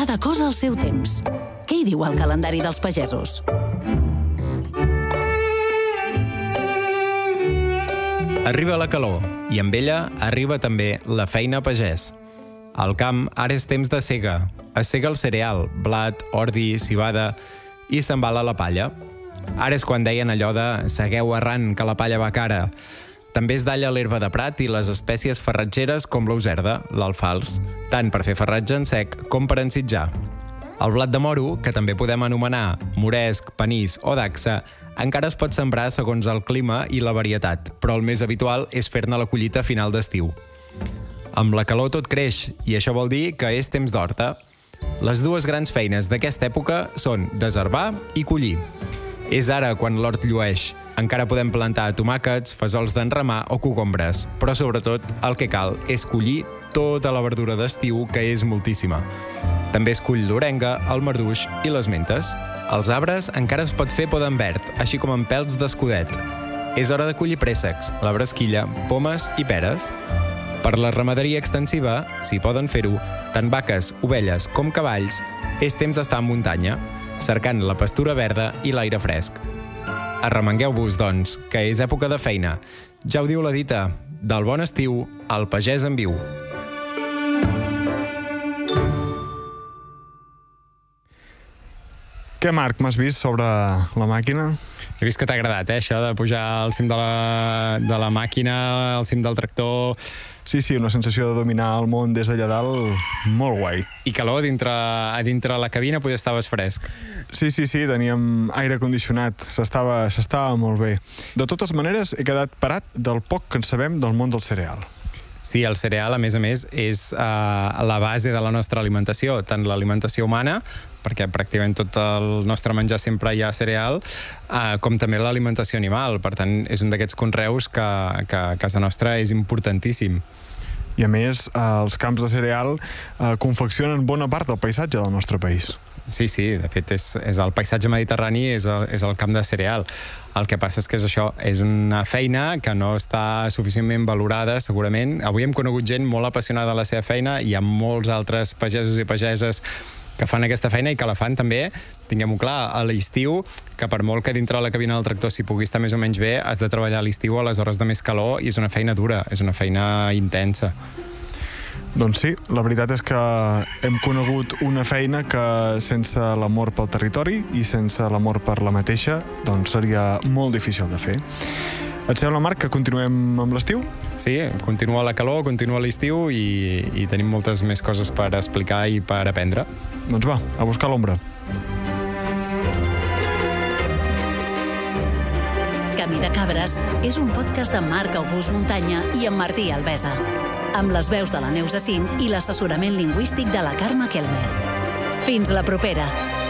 Cada cosa al seu temps. Què hi diu el calendari dels pagesos? Arriba la calor i amb ella arriba també la feina a pagès. Al camp ara és temps de sega. Es sega el cereal, blat, ordi, civada i s'embala la palla. Ara és quan deien allò de segueu arran que la palla va cara. També es dalla l'herba de prat i les espècies farratgeres com l'auserda, l'alfals, tant per fer farratge en sec com per ensitjar. El blat de moro, que també podem anomenar moresc, panís o dacsa, encara es pot sembrar segons el clima i la varietat, però el més habitual és fer-ne la collita a final d'estiu. Amb la calor tot creix, i això vol dir que és temps d'horta. Les dues grans feines d'aquesta època són desherbar i collir. És ara quan l'hort llueix. Encara podem plantar tomàquets, fesols d'enramar o cogombres, però sobretot el que cal és collir tota la verdura d'estiu, que és moltíssima. També es cull l'orenga, el marduix i les mentes. Als arbres encara es pot fer poden verd, així com amb pèls d'escudet. És hora de collir préssecs, la bresquilla, pomes i peres. Per la ramaderia extensiva, si poden fer-ho, tant vaques, ovelles com cavalls, és temps d'estar en muntanya, cercant la pastura verda i l'aire fresc. Arremangueu-vos, doncs, que és època de feina. Ja ho diu la dita, del bon estiu, el pagès en viu. Què, Marc, m'has vist sobre la màquina? He vist que t'ha agradat, això de pujar al cim de la màquina, al cim del tractor. Sí, una sensació de dominar el món des d'allà dalt, molt guai. I calor a dintre la cabina, potser estaves fresc. Sí, teníem aire condicionat, s'estava molt bé. De totes maneres, he quedat parat del poc que en sabem del món del cereal. Sí, el cereal, a més, és la base de la nostra alimentació, tant l'alimentació humana, perquè pràcticament tot el nostre menjar sempre hi ha cereal, com també l'alimentació animal. Per tant, és un d'aquests conreus que a casa nostra és importantíssim. I a més, els camps de cereal confeccionen bona part del paisatge del nostre país. Sí, de fet, és el paisatge mediterrani, és el camp de cereal. El que passa és que és una feina que no està suficientment valorada, segurament. Avui hem conegut gent molt apassionada de la seva feina, i hi ha molts altres pagesos i pageses que fan aquesta feina i que la fan també, tinguem-ho clar, a l'estiu, que per molt que dintre la cabina del tractor s'hi pugui estar més o menys bé, has de treballar a l'estiu a les hores de més calor, i és una feina dura, és una feina intensa. Doncs sí, la veritat és que hem conegut una feina que sense l'amor pel territori i sense l'amor per la mateixa, doncs seria molt difícil de fer. Et sembla, Marc, que continuem amb l'estiu? Sí, continua la calor, continua l'estiu i tenim moltes més coses per explicar i per aprendre. Doncs va, a buscar l'ombra. Camí de Cabres és un podcast de Marc August Muntanya i en Martí Alvesa, amb les veus de la Neus Acín i l'assessorament lingüístic de la Carme Kelmer. Fins la propera!